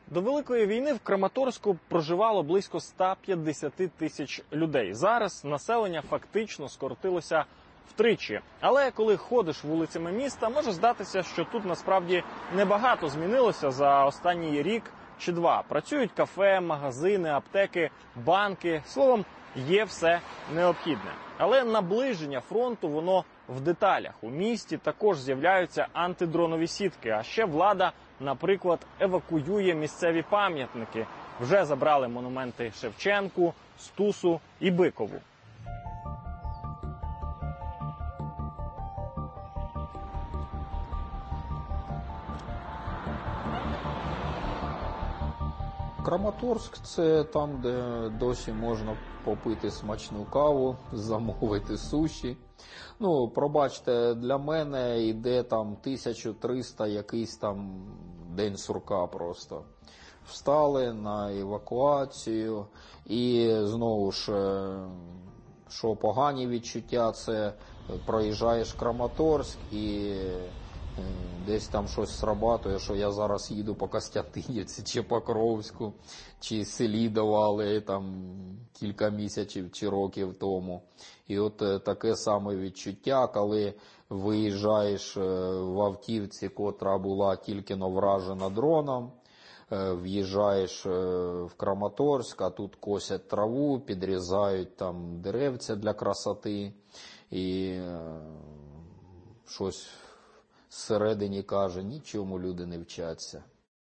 До Великої війни в Краматорську проживало близько 150 тисяч людей. Зараз населення фактично скоротилося втричі. Але коли ходиш вулицями міста, може здатися, що тут насправді небагато змінилося за останній рік чи два. Працюють кафе, магазини, аптеки, банки. Словом, є все необхідне. Але наближення фронту, воно в деталях. У місті також з'являються антидронові сітки, а ще влада, наприклад, евакуює місцеві пам'ятники. Вже забрали монументи Шевченку, Стусу і Бикову. Краматорськ – це там, де досі можна попити смачну каву, замовити суші. Ну, пробачте, для мене йде там 1300 якийсь там день сурка просто. Встали на евакуацію і знову ж, що погані відчуття, це проїжджаєш Краматорськ і десь там щось срабатує, що я зараз їду по Костянтинівці, чи Покровську, чи селі давали там кілька місяців чи років тому. І от таке саме відчуття, коли виїжджаєш в автівці, котра була тільки-но вражена дроном, в'їжджаєш в Краматорськ, а тут косять траву, підрізають там деревця для красоти і щось всередині каже, нічому люди не вчаться.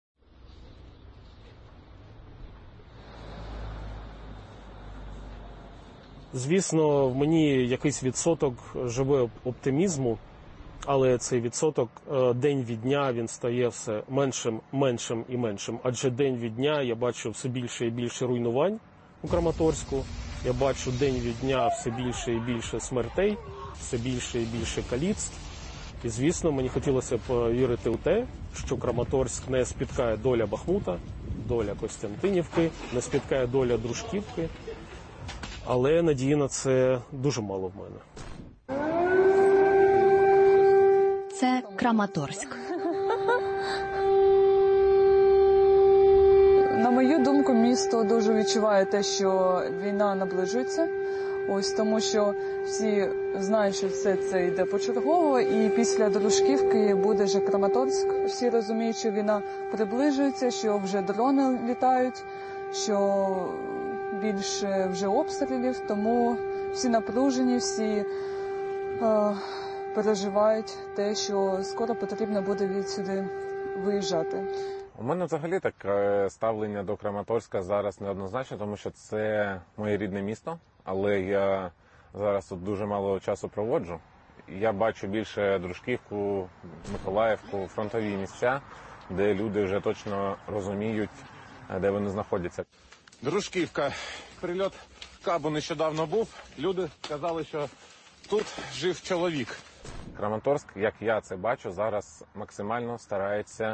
Звісно, в мені якийсь відсоток живе оптимізму, але цей відсоток день від дня він стає все меншим, меншим і меншим. Адже день від дня я бачу все більше і більше руйнувань у Краматорську, я бачу день від дня все більше і більше смертей, все більше і більше каліцтв. І, звісно, мені хотілося б вірити у те, що Краматорськ не спіткає доля Бахмута, доля Костянтинівки, не спіткає доля Дружківки. Але надії на це дуже мало в мене. Це Краматорськ. На мою думку, місто дуже відчуває те, що війна наближується. Ось тому, що всі знають, що все це йде почергово, і після Дружківки буде вже Краматорськ. Всі розуміють, що війна приближується, що вже дрони літають, що більше вже обстрілів, тому всі напружені, всі переживають те, що скоро потрібно буде відсюди виїжджати. У мене взагалі таке ставлення до Краматорська зараз неоднозначне, тому що це моє рідне місто, але я зараз тут дуже мало часу проводжу. Я бачу більше Дружківку, Миколаївку, фронтові місця, де люди вже точно розуміють, де вони знаходяться. Дружківка. Прильот кабу нещодавно був. Люди сказали, що тут жив чоловік. Краматорськ, як я це бачу, зараз максимально старається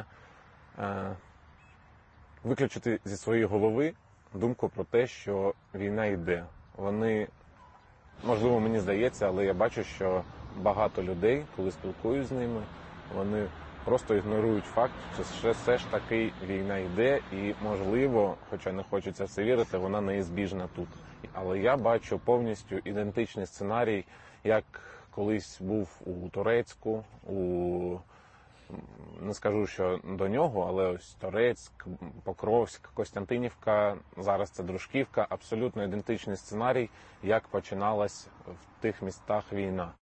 виключити зі своєї голови думку про те, що війна йде. Вони, можливо, мені здається, але я бачу, що багато людей, коли спілкуюсь з ними, вони просто ігнорують факт, що все ж таки війна йде і, можливо, хоча не хочеться в це вірити, вона неізбіжна тут. Але я бачу повністю ідентичний сценарій, як колись був у Торецьку, не скажу, що до нього, але ось Торецьк, Покровськ, Костянтинівка, зараз це Дружківка, абсолютно ідентичний сценарій, як починалась в тих містах війна.